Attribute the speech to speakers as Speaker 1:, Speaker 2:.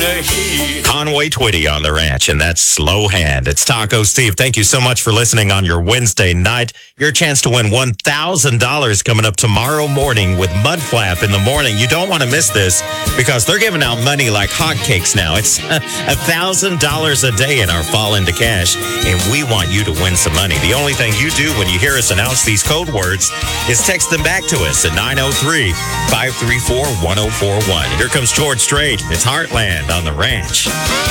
Speaker 1: Conway Twitty on the ranch, and that's Slow Hand. It's Taco Steve. Thank you so much for listening on your Wednesday night. Your chance to win $1,000 coming up tomorrow morning with Mudflap in the morning. You don't want to miss this because they're giving out money like hotcakes now. It's $1,000 a day in our Fall into Cash, and we want you to win some money. The only thing you do when you hear us announce these code words is text them back to us at 903-534-1041. Here comes George Strait. It's Heartland on the ranch.